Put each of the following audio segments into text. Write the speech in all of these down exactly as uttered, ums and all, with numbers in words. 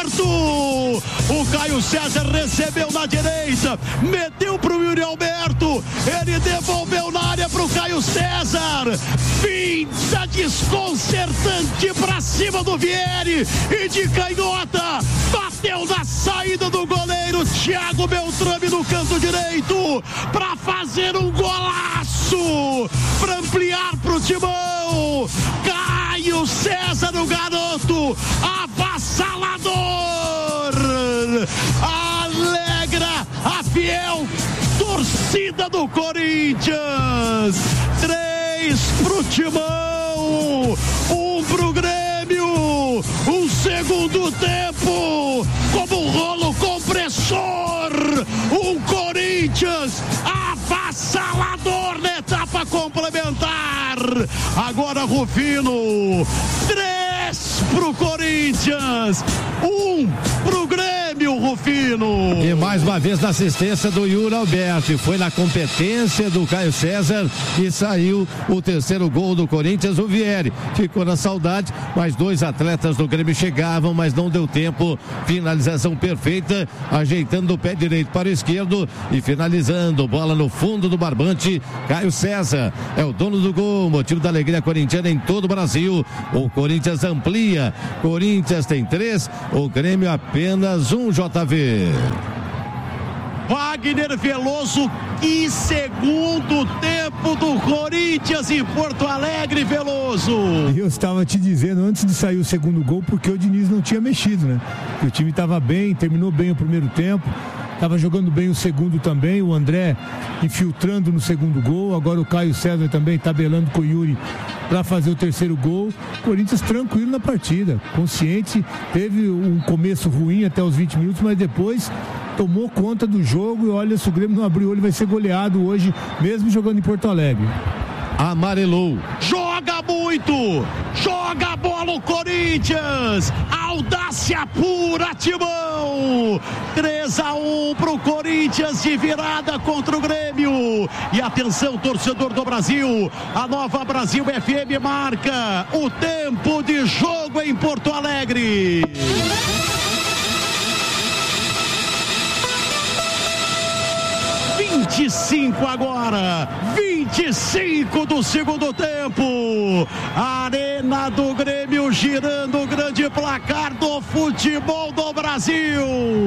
Alberto. O Caio César recebeu na direita, meteu pro Yuri Alberto, ele devolveu na área pro Caio César, finta desconcertante pra cima do Vieri e de canhota, bateu na saída do goleiro Thiago Beltrame no canto direito pra fazer um golaço, pra ampliar pro Timão. Caio César, o garoto avassalador, alegra a fiel torcida do Corinthians. Três pro Timão, um pro Grêmio. Um segundo tempo como um rolo compressor, um Corinthians avassalador na etapa complementar. Agora Rufino, três pro Corinthians, um pro Grêmio, Rufino. E mais uma vez na assistência do Yuri Alberto, foi na competência do Caio César e saiu o terceiro gol do Corinthians. O Vieri ficou na saudade, mas dois atletas do Grêmio chegavam, mas não deu tempo. Finalização perfeita, ajeitando o pé direito para o esquerdo e finalizando, bola no fundo do barbante. Caio César é o dono do gol, motivo da alegria corintiana em todo o Brasil. O Corinthians amplia, Corinthians tem três, o Grêmio apenas um. J V. Wagner Veloso, que segundo tempo do Corinthians em Porto Alegre, Veloso. Eu estava te dizendo antes de sair o segundo gol, porque o Diniz não tinha mexido, né? O time estava bem, terminou bem o primeiro tempo, estava jogando bem o segundo também, o André infiltrando no segundo gol, agora o Caio César também tabelando com o Yuri para fazer o terceiro gol. Corinthians tranquilo na partida, consciente, teve um começo ruim até os vinte minutos, mas depois tomou conta do jogo e olha, se o Grêmio não abrir o olho vai ser goleado hoje, mesmo jogando em Porto Alegre. Amarelou. Joga muito, joga a bola o Corinthians, audácia pura, Timão. três a um pro Corinthians de virada contra o Grêmio. E atenção, torcedor do Brasil, a Nova Brasil F M marca o tempo de jogo em Porto Alegre. vinte e cinco agora, vinte e cinco do segundo tempo. Arena do Grêmio girando o grande placar do futebol do Brasil.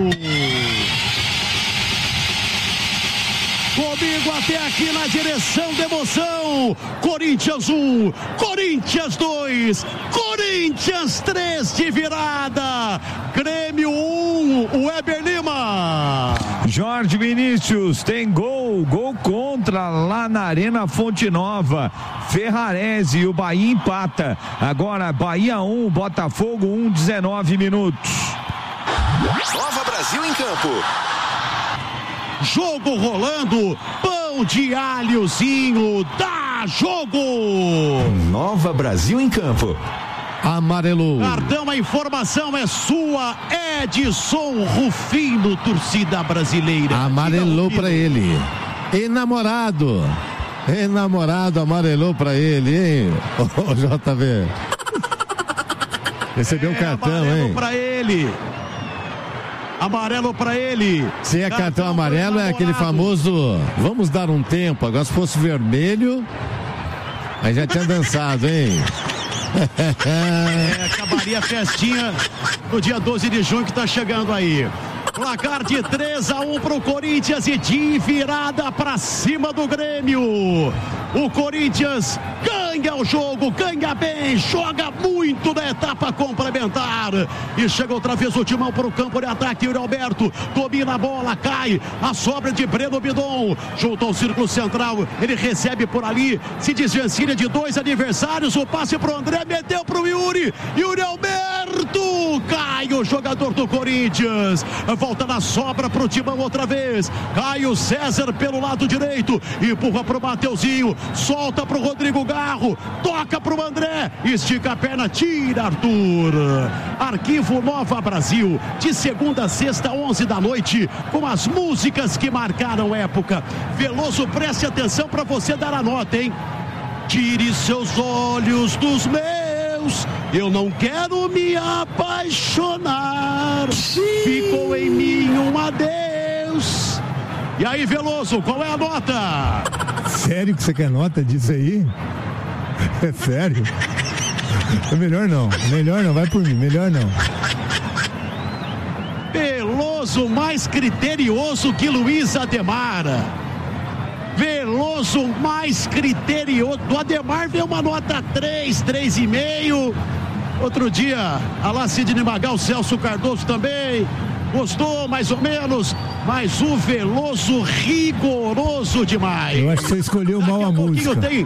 Comigo até aqui na direção da emoção. Corinthians um, Corinthians dois, Corinthians três de virada. Grêmio um, Weber Lima. Jorge Vinícius tem gol, gol contra lá na Arena Fonte Nova. Ferrarese e o Bahia empata. Agora Bahia um, Botafogo um, dezenove minutos. Nova Brasil em campo. Jogo rolando, pão de alhozinho, dá jogo. Nova Brasil em campo. Amarelou. Cartão, a informação é sua, Edson Rufino, torcida brasileira. Amarelou pra ele. Enamorado. Enamorado, amarelou pra ele, hein? Ô, oh, J V. Recebeu o é, cartão, amarelo hein? Pra ele. Amarelo pra ele. Se é cartão, cartão amarelo, é aquele famoso vamos dar um tempo. Agora se fosse vermelho, aí já tinha dançado, hein? É, acabaria a festinha no dia doze de junho que tá chegando aí. Placar de três a um pro Corinthians e de virada pra cima do Grêmio. O Corinthians ganha o jogo, ganha bem, joga muito na etapa complementar. E chega outra vez o Timão pro campo de ataque. Yuri Alberto domina a bola, cai. A sobra de Breno Bidon junto ao círculo central. Ele recebe por ali, se desvencilha de dois adversários. O passe pro André, meteu pro Yuri. Yuri Alberto cai o jogador do Corinthians. Volta na sobra pro Timão outra vez. Caio César pelo lado direito. Empurra pro Mateuzinho. Solta pro Rodrigo Garro. Toca pro André. Estica a perna, tira Arthur. Arquivo Nova Brasil. De segunda a sexta, onze da noite. Com as músicas que marcaram época. Veloso, preste atenção pra você dar a nota, hein? Tire seus olhos dos meus. Eu não quero me apaixonar. ficou em mim um adeus. E aí, Veloso, qual é a nota? Sério que você quer nota disso aí? É sério? Melhor não, melhor não, vai por mim, melhor não. Veloso mais criterioso que Luiz Ademar. Veloso mais criterioso. Do Ademar veio uma nota três, três e meio. Outro dia, a lá Sidney Magal, Celso Cardoso também gostou mais ou menos, mas o Veloso rigoroso demais. Eu acho que você escolheu mal a música. Tem...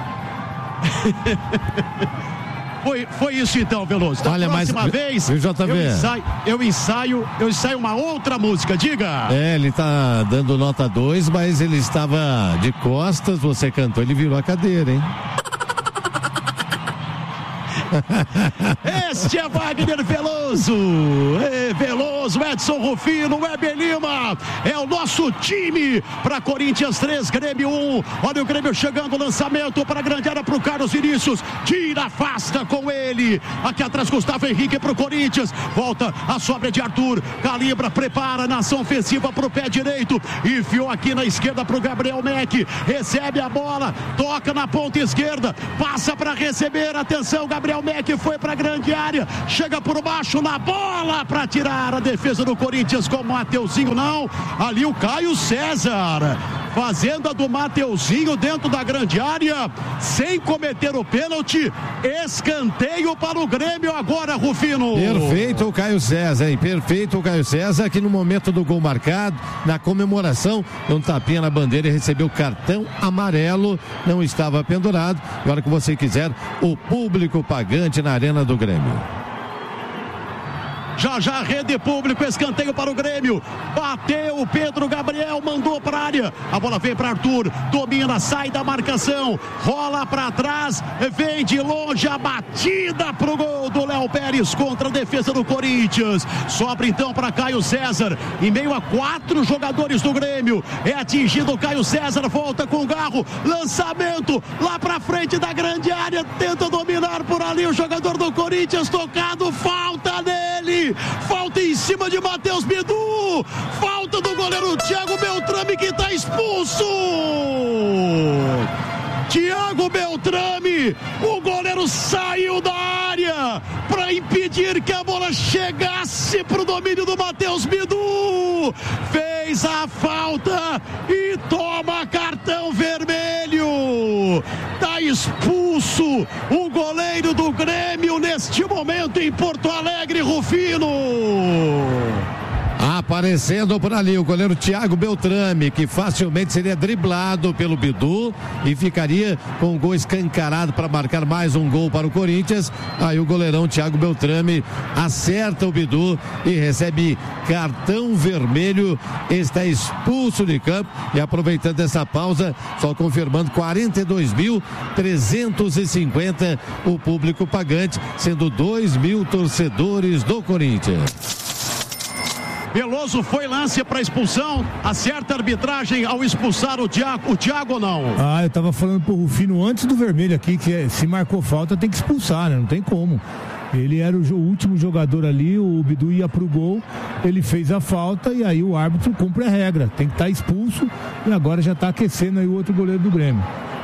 Foi, foi isso então, Veloso. Da Olha, próxima mas, vez viu, J V? eu ensaio, eu ensaio, eu ensaio uma outra música, diga. É, ele tá dando nota dois, mas ele estava de costas, você cantou, ele virou a cadeira, hein? Este é Wagner Veloso, é Veloso, Edson Rufino, Weber Lima, é o nosso time para Corinthians três, Grêmio um. Olha o Grêmio chegando, lançamento para a grande área para o Carlos Vinícius, tira, afasta com ele, aqui atrás Gustavo Henrique para o Corinthians, volta a sobra de Arthur, calibra, prepara na ação ofensiva para o pé direito, enfiou aqui na esquerda para o Gabriel Meck, recebe a bola, toca na ponta esquerda, passa para receber, atenção, Gabriel Meck foi para a grande área, chega por baixo na bola para tirar a defesa do Corinthians com o Mateuzinho, não, ali o Caio César fazendo a do Mateuzinho dentro da grande área, sem cometer o pênalti, escanteio para o Grêmio agora, Rufino. Perfeito o Caio César, hein? Perfeito o Caio César, que no momento do gol marcado, na comemoração, um tapinha na bandeira e recebeu cartão amarelo, não estava pendurado. Agora que você quiser, o público pagante na Arena do Grêmio. Já já rede público, escanteio para o Grêmio, bateu o Pedro Gabriel, mandou para a área, a bola vem para Arthur, domina, sai da marcação, rola para trás, vem de longe a batida para o gol do Léo Pérez contra a defesa do Corinthians, sobra então para Caio César, em meio a quatro jogadores do Grêmio, é atingido o Caio César, volta com o Garro, lançamento lá para frente da grande área, tenta dominar por ali o jogador do Corinthians, tocado, falta dele, falta em cima de Matheus Bidu, falta do goleiro Thiago Beltrame que está expulso. Thiago Beltrame, o goleiro saiu da área para impedir que a bola chegasse para o domínio do Matheus Bidu, fez a falta e toma cartão vermelho, está expulso o goleiro do Grêmio neste momento em Porto Alegre, Rufino. Aparecendo por ali o goleiro Thiago Beltrame, que facilmente seria driblado pelo Bidu e ficaria com o gol escancarado para marcar mais um gol para o Corinthians. Aí o goleirão Thiago Beltrame acerta o Bidu e recebe cartão vermelho, está expulso de campo. E aproveitando essa pausa, só confirmando, quarenta e dois mil trezentos e cinquenta o público pagante, sendo dois mil torcedores do Corinthians. Veloso foi lance para expulsão, acerta a arbitragem ao expulsar o Thiago, o Thiago ou não? Ah, eu tava falando pro Rufino antes do vermelho aqui, que é, se marcou falta tem que expulsar, né? Não tem como. Ele era o, o último jogador ali, o Bidu ia pro gol, ele fez a falta e aí o árbitro cumpre a regra, tem que estar tá expulso e agora já tá aquecendo aí o outro goleiro do Grêmio.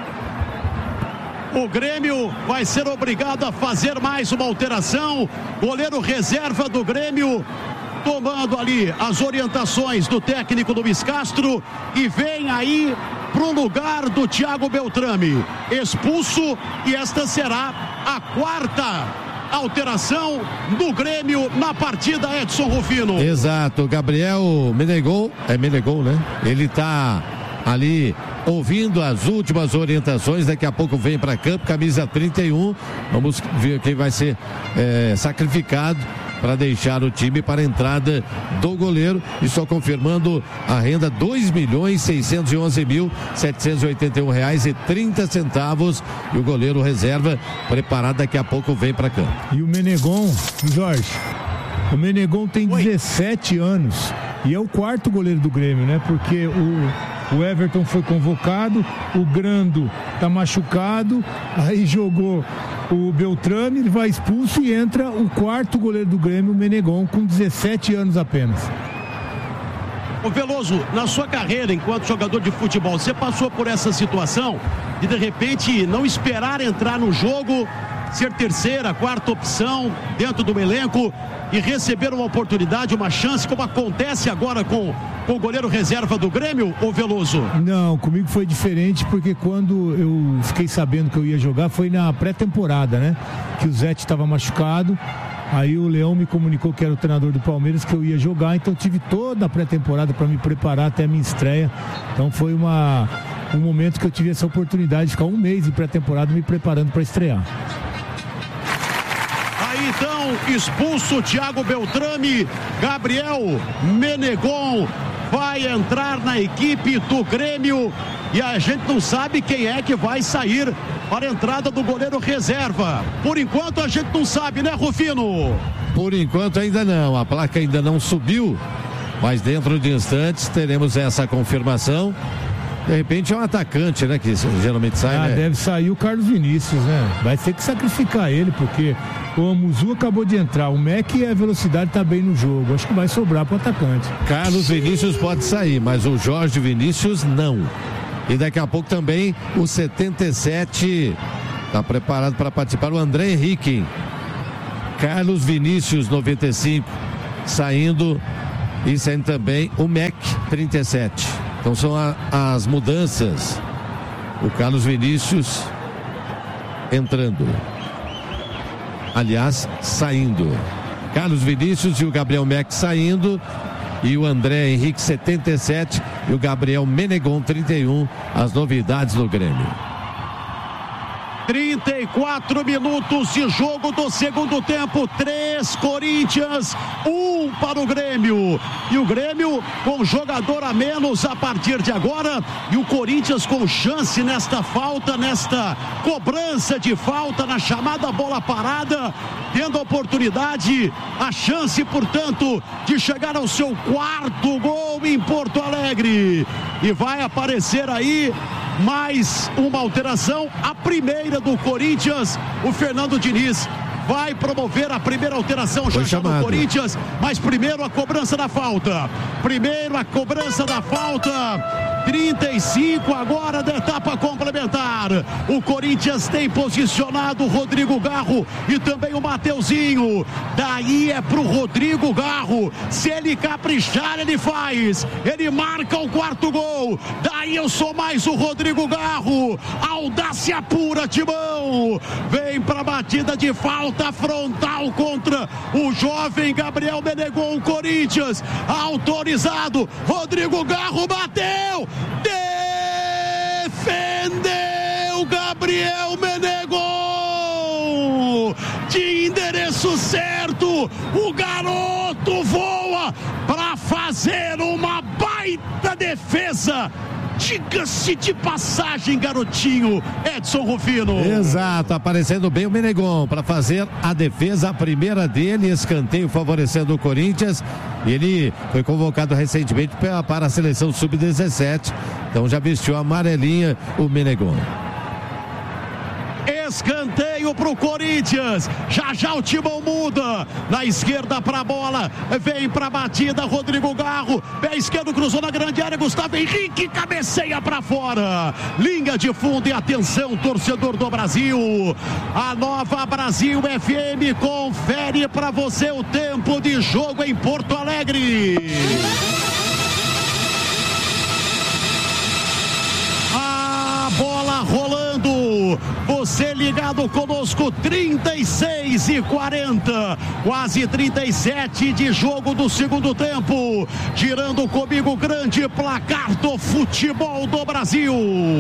O Grêmio vai ser obrigado a fazer mais uma alteração, goleiro reserva do Grêmio tomando ali as orientações do técnico Luiz Castro e vem aí pro lugar do Thiago Beltrame, expulso, e esta será a quarta alteração do Grêmio na partida, Edson Rufino. Exato, Gabriel Menegol, é Menegol, né? Ele tá ali ouvindo as últimas orientações, daqui a pouco vem para campo, camisa trinta e um, vamos ver quem vai ser é, sacrificado para deixar o time para a entrada do goleiro, e só confirmando a renda, dois milhões seiscentos e onze mil setecentos e oitenta e um reais e trinta centavos, e o goleiro reserva preparado, daqui a pouco vem para campo. E o Menegon, Jorge, o Menegon tem Oi. dezessete anos e é o quarto goleiro do Grêmio, né? Porque o, o Everton foi convocado, o Grando tá machucado, aí jogou o Beltrame, ele vai expulso e entra o quarto goleiro do Grêmio, o Menegon, com dezessete anos apenas. Ô Veloso, na sua carreira enquanto jogador de futebol, você passou por essa situação de de repente não esperar entrar no jogo, ser terceira, quarta opção dentro do elenco e receber uma oportunidade, uma chance, como acontece agora com, com o goleiro reserva do Grêmio, ô Veloso? Não, comigo foi diferente, porque quando eu fiquei sabendo que eu ia jogar foi na pré-temporada, né? Que o Zete estava machucado. Aí o Leão me comunicou, que era o treinador do Palmeiras, que eu ia jogar, então eu tive toda a pré-temporada para me preparar até a minha estreia. Então foi uma, um momento que eu tive essa oportunidade de ficar um mês de pré-temporada me preparando para estrear. Aí então, expulso o Thiago Beltrame, Gabriel Menegon vai entrar na equipe do Grêmio e a gente não sabe quem é que vai sair para a entrada do goleiro reserva. Por enquanto a gente não sabe, né, Rufino? Por enquanto ainda não, a placa ainda não subiu, mas dentro de instantes teremos essa confirmação. De repente é um atacante, né, que geralmente sai, ah, né? Deve sair o Carlos Vinícius, né? Vai ter que sacrificar ele, porque o Amuzu acabou de entrar, o Mac e a velocidade tá bem no jogo, acho que vai sobrar pro atacante. Carlos Vinícius pode sair, mas o Jorge Vinícius não. E daqui a pouco também o setenta e sete está preparado para participar, o André Henrique. Carlos Vinícius, noventa e cinco, saindo, e saindo também o Mac, trinta e sete. Então são a, as mudanças. O Carlos Vinícius entrando. Aliás, saindo. Carlos Vinícius e o Gabriel Mac saindo. E o André Henrique, setenta e sete. E o Gabriel Menegon, trinta e um. As novidades do Grêmio. trinta e quatro minutos de jogo do segundo tempo, três Corinthians, um para o Grêmio. E o Grêmio com jogador a menos a partir de agora, e o Corinthians com chance nesta falta, nesta cobrança de falta, na chamada bola parada, tendo a oportunidade, a chance, portanto, de chegar ao seu quarto gol em Porto Alegre. E vai aparecer aí mais uma alteração, a primeira do Corinthians. O Fernando Diniz vai promover a primeira alteração já já do Corinthians, mas primeiro a cobrança da falta. Primeiro a cobrança da falta. trinta e cinco agora da etapa complementar. O Corinthians tem posicionado o Rodrigo Garro e também o Mateuzinho. Daí é pro Rodrigo Garro. Se ele caprichar, ele faz. Ele marca o quarto gol. Daí eu sou mais o Rodrigo Garro. Audácia pura, Timão. Vem pra batida de falta frontal contra o jovem Gabriel Menegon. Corinthians autorizado. Rodrigo Garro bateu. Defendeu Gabriel Menegon. De endereço certo. O garoto voa para fazer uma baita defesa. Diga-se de passagem, garotinho, Edson Rufino. Exato, aparecendo bem o Menegon para fazer a defesa, a primeira dele, escanteio favorecendo o Corinthians. E ele foi convocado recentemente para a seleção sub dezessete, então já vestiu a amarelinha o Menegon. Escanteio pro Corinthians. Já já o Timão muda. Na esquerda pra bola. Vem pra batida Rodrigo Garro. Pé esquerdo cruzou na grande área. Gustavo Henrique cabeceia pra fora. Linha de fundo e atenção, torcedor do Brasil. A Nova Brasil F M confere pra você o tempo de jogo em Porto Alegre. A bola rolando. Você ligado conosco, trinta e seis e quarenta, quase trinta e sete de jogo do segundo tempo. Girando comigo o grande placar do futebol do Brasil.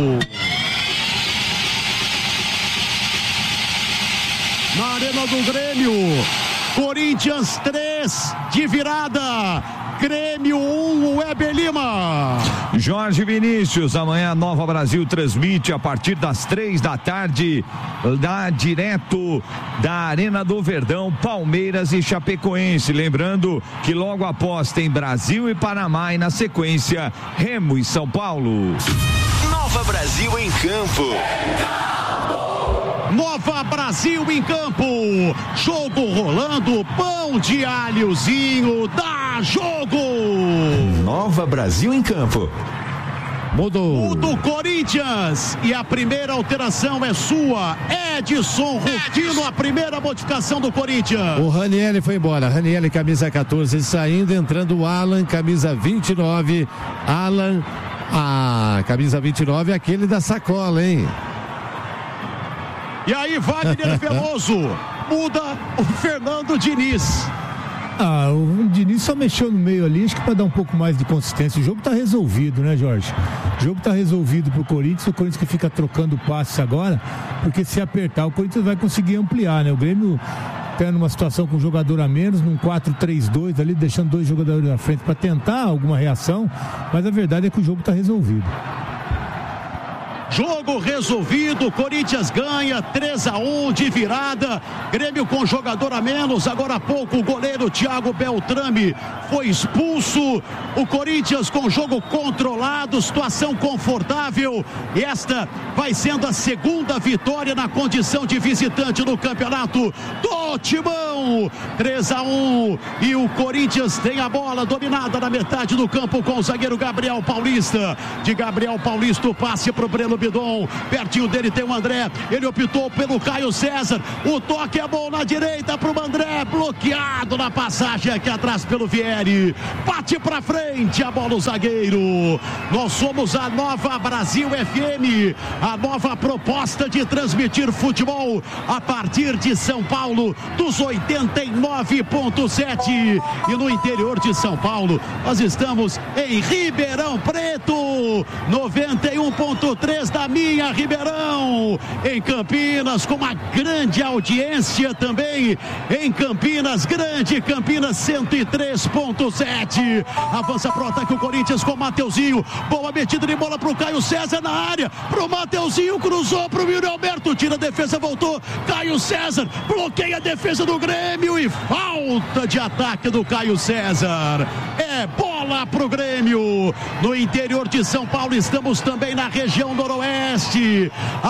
Na Arena do Grêmio, Corinthians três de virada. Grêmio um, Weber Lima. Jorge Vinícius, amanhã Nova Brasil transmite a partir das três da tarde, dá direto da Arena do Verdão, Palmeiras e Chapecoense. Lembrando que logo após tem Brasil e Panamá e na sequência Remo e São Paulo. Nova Brasil em campo. Nova Brasil em campo. Jogo rolando, pão de alhozinho, dá jogo. Nova Brasil em campo. Mudou. O do Corinthians. E a primeira alteração é sua. Edson Rufino, a primeira modificação do Corinthians. O Ranieri foi embora. Ranieri, camisa catorze, saindo. Entrando o Alan, camisa vinte e nove. Alan, a camisa vinte e nove, aquele da sacola, hein? E aí, Wagner Veloso. Muda o Fernando Diniz. Ah, o Diniz só mexeu no meio ali, acho que para dar um pouco mais de consistência. O jogo tá resolvido, né, Jorge? O jogo tá resolvido pro Corinthians, o Corinthians que fica trocando passes agora, porque se apertar, o Corinthians vai conseguir ampliar, né? O Grêmio tá numa situação com um jogador a menos, num quatro três dois ali, deixando dois jogadores na frente para tentar alguma reação, mas a verdade é que o jogo tá resolvido. Jogo resolvido, Corinthians ganha três a um de virada. Grêmio com jogador a menos. Agora há pouco o goleiro Thiago Beltrame foi expulso. O Corinthians com jogo controlado, situação confortável. E esta vai sendo a segunda vitória na condição de visitante no campeonato do Timão. três a um. E o Corinthians tem a bola dominada na metade do campo com o zagueiro Gabriel Paulista. De Gabriel Paulista o passe para o Breno Bidon, pertinho dele tem o André, ele optou pelo Caio César, o toque é bom na direita pro André, bloqueado na passagem aqui atrás pelo Vieri, bate pra frente a bola o zagueiro. Nós somos a Nova Brasil F M, a nova proposta de transmitir futebol a partir de São Paulo, dos oitenta e nove ponto sete, e no interior de São Paulo nós estamos em Ribeirão Preto, noventa e um ponto três da minha Ribeirão, em Campinas, com uma grande audiência também, em Campinas, grande Campinas cento e três ponto sete, avança pro ataque o Corinthians com Mateuzinho, boa metida de bola pro Caio César na área, pro Mateuzinho, cruzou pro Yuri Alberto, tira a defesa, voltou, Caio César, bloqueia a defesa do Grêmio e falta de ataque do Caio César, é bola pro Grêmio. No interior de São Paulo estamos também na região noroeste,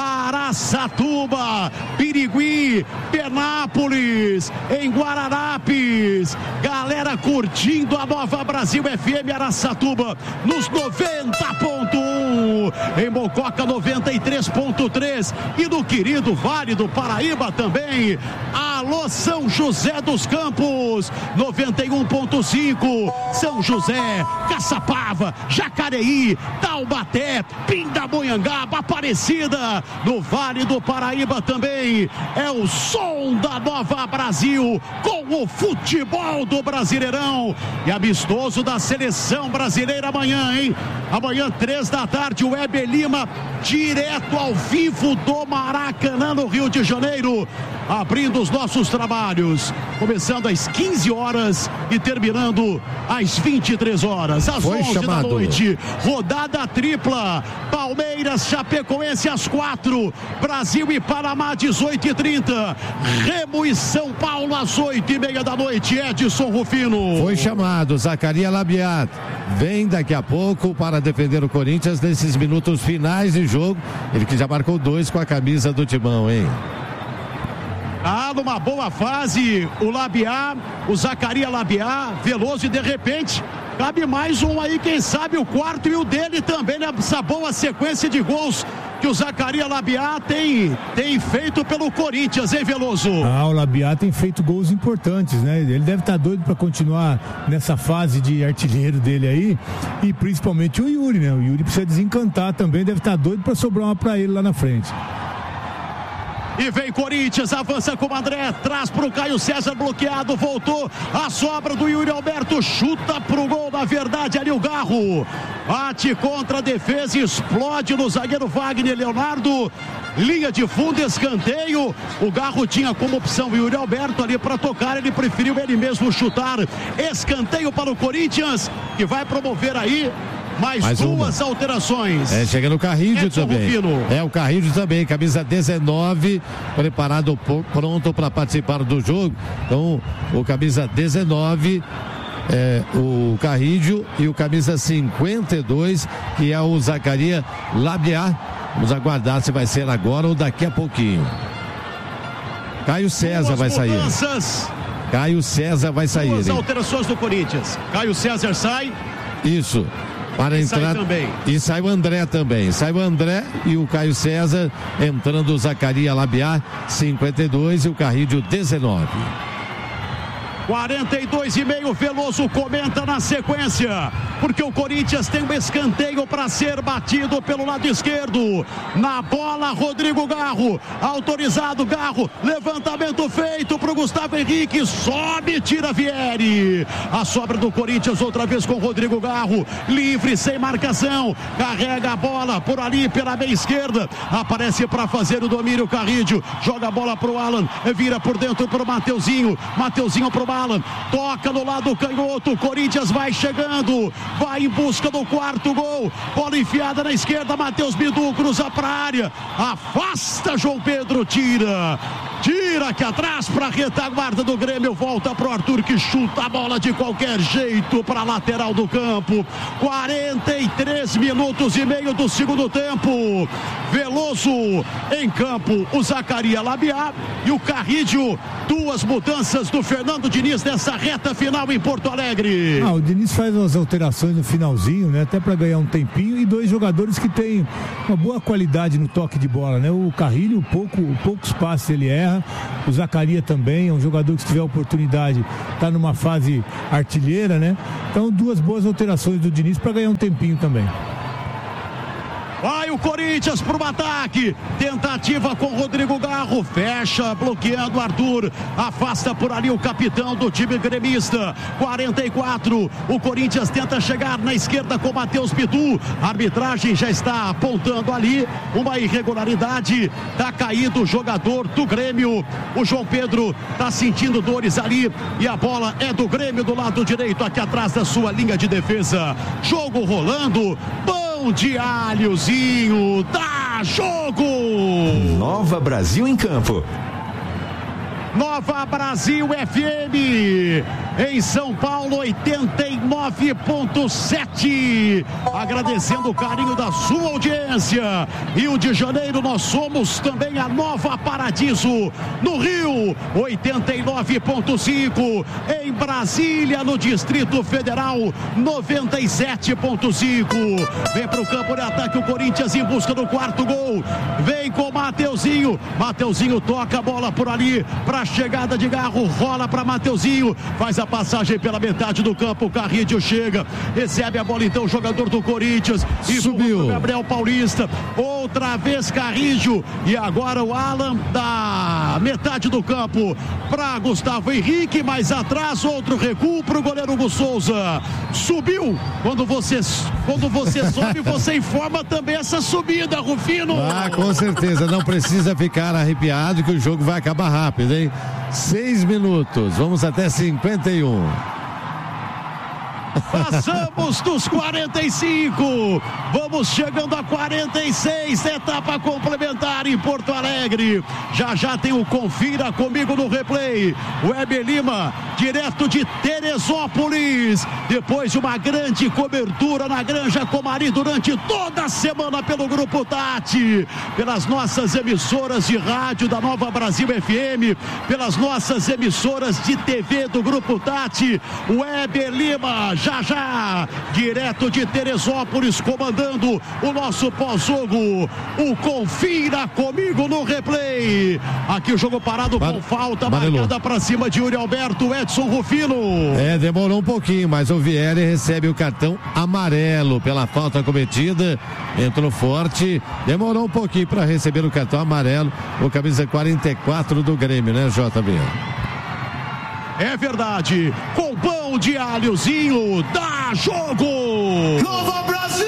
Araçatuba, Birigui, Penápolis, em Guararapes, galera curtindo a Nova Brasil F M Araçatuba nos noventa ponto um, em Mococa noventa e três ponto três e no querido Vale do Paraíba também. Alô São José dos Campos noventa e um ponto cinco, São José, Caçapava, Jacareí, Taubaté, Pindamonhangaba, Aparecida, no Vale do Paraíba também. É o som da Nova Brasil com o futebol do Brasileirão e amistoso da seleção brasileira amanhã, hein? Amanhã, três da tarde, o Weber Lima, direto ao vivo do Maracanã, no Rio de Janeiro, abrindo os nossos trabalhos, começando às quinze horas e terminando às vinte e três horas, às Foi onze chamado. da noite, rodada tripla, Palmeiras, Chapecoense às quatro, Brasil e Panamá dezoito e trinta, Remo e São Paulo às oito e meia da noite. Edson Rufino. Foi chamado, Zacarias Labiat vem daqui a pouco para defender o Corinthians nesses minutos finais de jogo, ele que já marcou dois com a camisa do Timão, hein? Ah, numa boa fase, o Labiat, o Zacarias Labiat, Veloso, e de repente cabe mais um aí, quem sabe o quarto e o dele também, nessa boa sequência de gols que o Zacarias Labiat tem, tem feito pelo Corinthians, hein, Veloso? Ah, o Labiat tem feito gols importantes, né? Ele deve estar doido para continuar nessa fase de artilheiro dele aí, e principalmente o Yuri, né? O Yuri precisa desencantar também, deve estar doido para sobrar uma para ele lá na frente. E vem Corinthians, avança com o André, traz pro Caio César, bloqueado, voltou, a sobra do Yuri Alberto, chuta pro gol, na verdade ali o Garro, bate contra a defesa, explode no zagueiro Wagner Leonardo, linha de fundo, escanteio, o Garro tinha como opção o Yuri Alberto ali para tocar, ele preferiu ele mesmo chutar, escanteio para o Corinthians, que vai promover aí mais, mais duas uma. alterações. É, chega no Carrilho Edson também. Rufino. É, o Carrilho também, camisa dezenove, preparado, pronto para participar do jogo. Então, o camisa dezenove, é, o Carrilho, e o camisa cinquenta e dois, que é o Zacarias Labiat. Vamos aguardar se vai ser agora ou daqui a pouquinho. Caio César vai sair. Mudanças. Caio César vai sair. Duas hein? alterações do Corinthians. Caio César sai. Isso. Para e entrar. Sai também. E sai o André também. Sai o André e o Caio César. Entrando o Zacarias Labiá, cinquenta e dois, e o Carrídio, dezenove. quarenta e dois e meio, Veloso comenta na sequência, porque o Corinthians tem um escanteio para ser batido pelo lado esquerdo. Na bola, Rodrigo Garro, autorizado Garro, levantamento feito para o Gustavo Henrique, sobe, tira Vieri. A sobra do Corinthians outra vez com Rodrigo Garro, livre, sem marcação, carrega a bola por ali pela meia esquerda, aparece para fazer o domínio Carrídio, joga a bola para o Alan, vira por dentro para o Mateuzinho, Mateuzinho para o Alan, toca no lado canhoto, Corinthians vai chegando, vai em busca do quarto gol, bola enfiada na esquerda, Matheus Bidu cruza para a área, afasta João Pedro, tira, tira aqui atrás para a retaguarda do Grêmio, volta para o Arthur que chuta a bola de qualquer jeito para a lateral do campo. Quarenta e três minutos e meio do segundo tempo, Veloso em campo, o Zacarias Labiá e o Carrídio. Duas mudanças do Fernando Diniz nessa reta final em Porto Alegre. Ah, o Diniz faz umas alterações no finalzinho, né? Até para ganhar um tempinho, e dois jogadores que têm uma boa qualidade no toque de bola, né? O Carrilho, pouco, poucos passes ele erra, o Zacarias também é um jogador que, se tiver oportunidade, está numa fase artilheira, né? Então, duas boas alterações do Diniz para ganhar um tempinho também. Vai o Corinthians para o ataque, tentativa com Rodrigo Garro, fecha, bloqueando Arthur, afasta por ali o capitão do time gremista. Quarenta e quatro, o Corinthians tenta chegar na esquerda com Matheus Bidu, a arbitragem já está apontando ali uma irregularidade, tá caído o jogador do Grêmio, o João Pedro tá sentindo dores ali, e a bola é do Grêmio do lado direito, aqui atrás da sua linha de defesa. Jogo rolando, pão de alhozinho, dá jogo! Nova Brasil em campo. Nova Brasil F M, em São Paulo, oitenta e nove ponto sete. Agradecendo o carinho da sua audiência. Rio de Janeiro, nós somos também a Nova Paradiso. No Rio, oitenta e nove ponto cinco. Em Brasília, no Distrito Federal, noventa e sete ponto cinco. Vem para o campo de ataque o Corinthians em busca do quarto gol. Vem com Mateuzinho. Mateuzinho toca a bola por ali para chegada de Garro, rola para Mateuzinho, faz a passagem pela metade do campo, o Carrídio chega, recebe a bola então o jogador do Corinthians e subiu Gabriel Paulista, outra vez Carrídio, e agora o Alan da metade do campo para Gustavo Henrique, mais atrás outro recuo para o goleiro Hugo Souza. Subiu, quando você quando você sobe, você informa também essa subida, Rufino. Ah, com certeza, não precisa ficar arrepiado que o jogo vai acabar rápido, hein? Seis minutos, vamos até cinquenta e um. Passamos dos quarenta e cinco, vamos chegando a quarenta e seis, etapa complementar em Porto Alegre. Já já tem o Confira Comigo no replay. Weber Lima, direto de Teresópolis, depois de uma grande cobertura na Granja Comari durante toda a semana pelo Grupo Tati, pelas nossas emissoras de rádio da Nova Brasil F M, pelas nossas emissoras de T V do Grupo Tati. Weber Lima, já já, direto de Teresópolis, comandando o nosso pós-jogo, o Confira Comigo no replay. Aqui o jogo parado com falta marcada para cima de Yuri Alberto. Edson Rufino. É, demorou um pouquinho, mas o Vieri recebe o cartão amarelo pela falta cometida, entrou forte, demorou um pouquinho para receber o cartão amarelo, o camisa quarenta e quatro do Grêmio, né, J B? É verdade, com pão de alhozinho, dá jogo! Nova Brasil!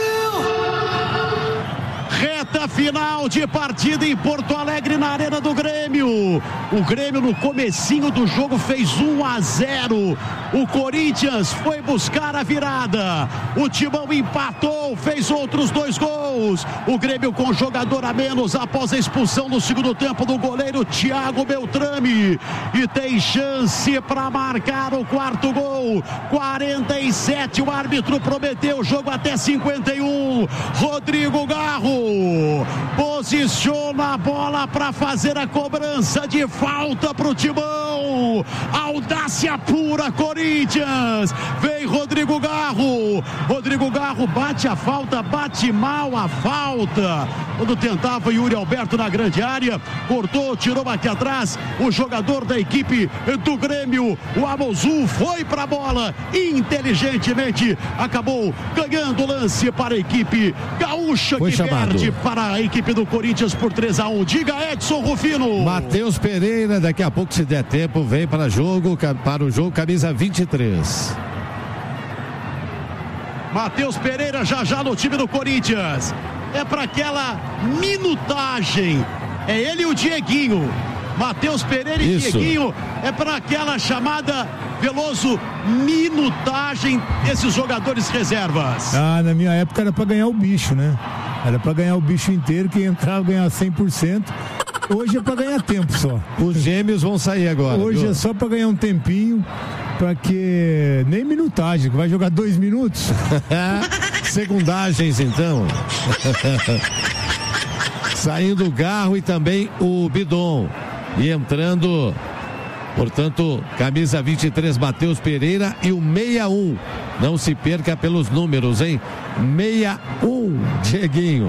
Reta final de partida em Porto Alegre, na Arena do Grêmio. O Grêmio no comecinho do jogo fez um a zero. O Corinthians foi buscar a virada. O Timão empatou, fez outros dois gols. O Grêmio com jogador a menos após a expulsão no segundo tempo do goleiro Thiago Beltrame. E tem chance para marcar o quarto gol. quarenta e sete, o árbitro prometeu o jogo até cinquenta e um. Rodrigo Garro posiciona a bola para fazer a cobrança de falta pro Timão. Audácia pura, Corinthians. Vem Rodrigo Garro. Rodrigo Garro bate a falta, bate mal a falta. Quando tentava Yuri Alberto na grande área, cortou, tirou aqui atrás. O jogador da equipe do Grêmio, o Amozu, foi para a bola. Inteligentemente acabou ganhando o lance para a equipe gaúcha, foi que chamado. perde para a equipe do Corinthians por três a um. Diga, Edson Rufino. Matheus Pereira, daqui a pouco, se der tempo, vem para jogo, para o jogo, camisa vinte e três. Matheus Pereira já já no time do Corinthians. É para aquela minutagem. É ele e o Dieguinho. Matheus Pereira e Isso. Dieguinho. É para aquela chamada, Veloso, minutagem desses jogadores reservas. Ah, na minha época era para ganhar o bicho, né? Era para ganhar o bicho inteiro, quem entrava ganhar cem por cento. Hoje é para ganhar tempo só. Os gêmeos vão sair agora. Hoje viu? é só para ganhar um tempinho, para que nem minutagem, que vai jogar dois minutos. Segundagens, então. Saindo o Garro e também o Bidon. E entrando, portanto, camisa vinte e três, Matheus Pereira, e o sessenta e um. Não se perca pelos números, hein? sessenta e um, Dieguinho.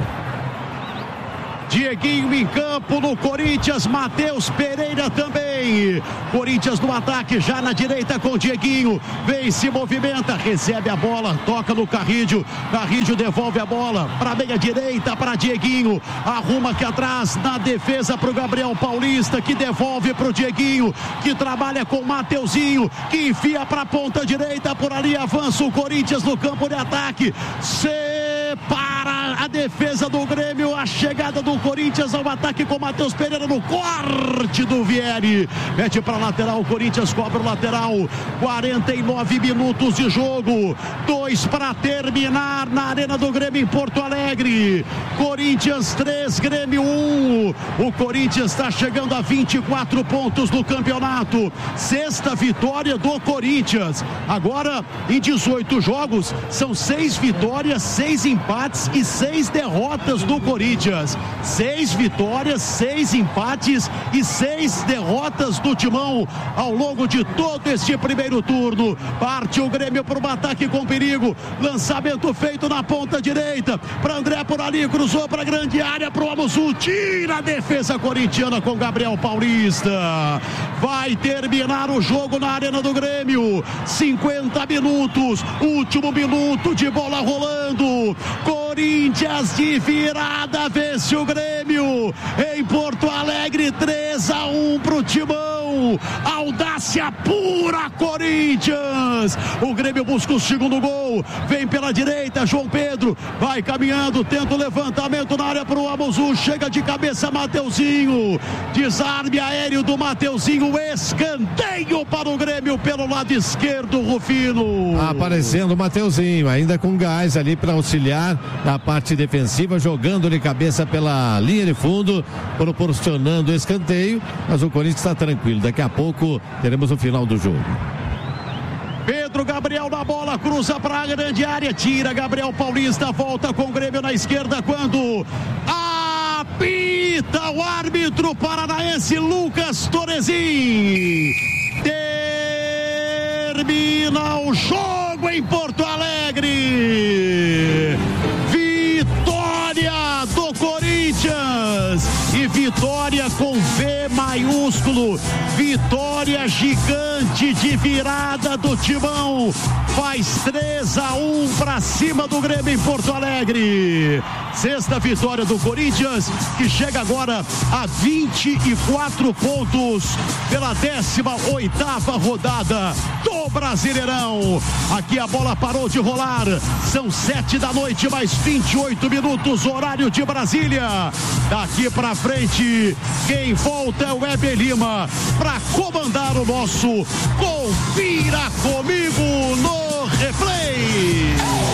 Dieguinho em campo no Corinthians, Matheus Pereira também. Corinthians no ataque, já na direita com Dieguinho. Vem, se movimenta, recebe a bola, toca no Carrídio. Carrídio devolve a bola para meia direita, para Dieguinho. Arruma aqui atrás na defesa para o Gabriel Paulista, que devolve para o Dieguinho, que trabalha com o Mateuzinho, que enfia para a ponta direita. Por ali avança o Corinthians no campo de ataque. Separa a defesa do Grêmio, a chegada do Corinthians ao ataque com Matheus Pereira no corte do Vieri. Mete para lateral, o Corinthians cobra o lateral. quarenta e nove minutos de jogo. Dois para terminar na Arena do Grêmio em Porto Alegre. Corinthians três, Grêmio um. O Corinthians está chegando a vinte e quatro pontos no campeonato. Sexta vitória do Corinthians. Agora, em dezoito jogos, são seis vitórias, seis empates e seis derrotas do Corinthians. Seis vitórias, seis empates e seis derrotas do Timão ao longo de todo este primeiro turno. Parte o Grêmio para o ataque com perigo. Lançamento feito na ponta direita para André por ali, cruzou para a grande área para o Amozu. Tira a defesa corintiana com Gabriel Paulista. Vai terminar o jogo na Arena do Grêmio. cinquenta minutos, último minuto de bola rolando. Corinthians de virada vence o Grêmio em Porto Alegre, três a um pro Timão. Audácia pura, Corinthians. O Grêmio busca o segundo gol, vem pela direita, João Pedro vai caminhando, tenta o levantamento na área pro Amozu, chega de cabeça Mateuzinho, desarme aéreo do Mateuzinho, escanteio para o Grêmio pelo lado esquerdo, Rufino. Aparecendo o Mateuzinho, ainda com gás ali para auxiliar na parte defensiva, jogando de cabeça pela linha de fundo, proporcionando escanteio, mas o Corinthians está tranquilo. Daqui a pouco teremos o final do jogo. Pedro Gabriel na bola, cruza para a grande área, tira Gabriel Paulista, volta com o Grêmio na esquerda quando apita o árbitro paranaense Lucas Torezin. Termina o jogo em Porto Alegre. Vitória do Corinthians e vitória com V maiúsculo, vitória gigante de virada do Timão, faz três a um para cima do Grêmio em Porto Alegre. Sexta vitória do Corinthians, que chega agora a vinte e quatro pontos pela décima oitava rodada do Brasileirão. Aqui a bola parou de rolar, são sete da noite mais vinte e oito minutos, horário de Brasília. Daqui pra frente, quem volta é o Weber Lima para comandar o nosso Confira Comigo no Replay.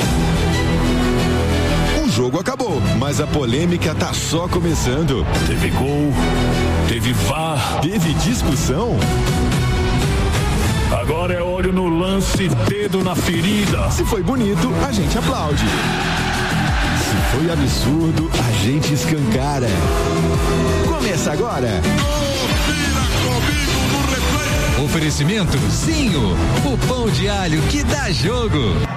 O jogo acabou, mas a polêmica tá só começando. Teve gol, teve V A R, teve discussão. Agora é olho no lance, dedo na ferida. Se foi bonito, a gente aplaude. Se foi absurdo, a gente escancara. Começa agora. Oferecimento Zinho, o pão de alho que dá jogo.